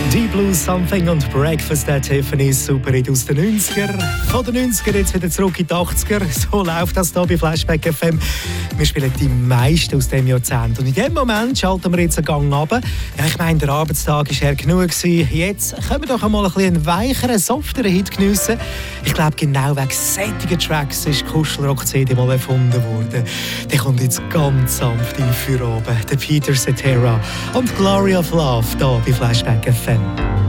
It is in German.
Deep Blue Something und Breakfast at Tiffany's, super Hit aus den 90er. Von den 90er jetzt wieder zurück in die 80er. So läuft das hier bei Flashback FM. Wir spielen die meisten aus diesem Jahrzehnt. Und in dem Moment schalten wir jetzt einen Gang runter. Ja, ich meine, der Arbeitstag war her genug gewesen. Jetzt können wir doch einmal ein bisschen einen weicheren, softeren Hit geniessen. Ich glaube, genau wegen solchen Tracks ist die Kuschelrock-CD mal erfunden worden. Der kommt jetzt ganz sanft in für oben. Der Peter Cetera und Glory of Love hier bei Flashback FM.